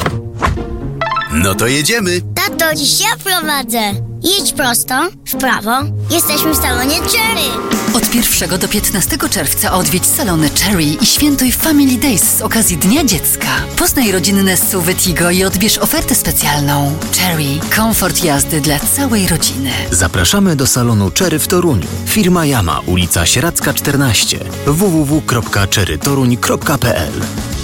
No to jedziemy. Tato, dziś ja prowadzę. Jedź prosto, w prawo. Jesteśmy w salonie Cherry. Od 1 do 15 czerwca odwiedź salony Cherry i świętuj Family Days z okazji Dnia Dziecka. Poznaj rodzinne SUV Tigo i odbierz ofertę specjalną. Cherry. Komfort jazdy dla całej rodziny. Zapraszamy do salonu Cherry w Toruniu. Firma Yama, ulica Sieradzka 14. www.cherrytoruń.pl